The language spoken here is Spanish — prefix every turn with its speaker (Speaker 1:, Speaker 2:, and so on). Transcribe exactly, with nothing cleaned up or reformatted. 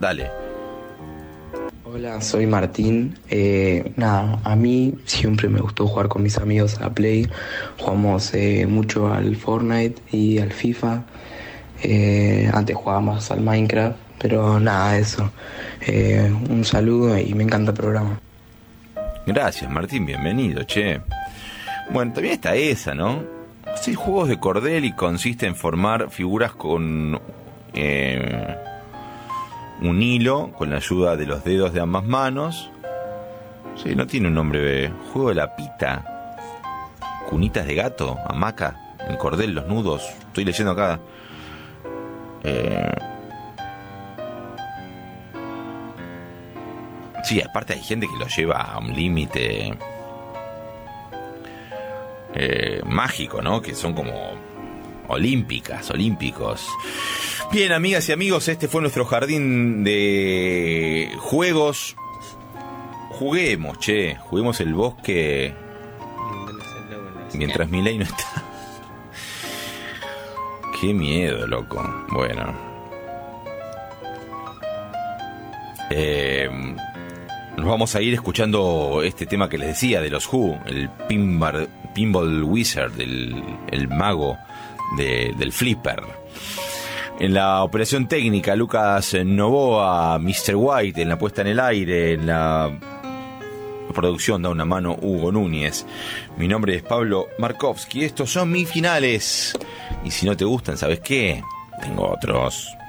Speaker 1: Dale.
Speaker 2: Hola, soy Martín. Eh, nada, a mí siempre me gustó jugar con mis amigos a la Play. Jugamos eh, mucho al Fortnite y al FIFA. Eh, antes jugábamos al Minecraft, pero nada, eso. Eh, un saludo y me encanta el programa.
Speaker 1: Gracias, Martín, bienvenido, che. Bueno, también está esa, ¿no? Seis juegos de cordel y consiste en formar figuras con eh, un hilo, con la ayuda de los dedos de ambas manos. Sí, no tiene un nombre. Juego de la pita. Cunitas de gato, hamaca, el cordel, los nudos. Estoy leyendo acá. Eh... Sí, aparte hay gente que lo lleva a un límite eh, mágico, ¿no? Que son como olímpicas, olímpicos. Bien, amigas y amigos, este fue nuestro jardín de juegos. Juguemos, che, juguemos el bosque mientras Milei no está. Qué miedo, loco. Bueno. Eh, nos vamos a ir escuchando este tema que les decía de los Who, el Pinball, Pinball Wizard, el, el mago de, del flipper. En la operación técnica, Lucas Novoa, mister White, en la puesta en el aire, en la producción da una mano Hugo Núñez. Mi nombre es Pablo Markovsky. Estos son mis finales. Y si no te gustan, ¿sabes qué? Tengo otros.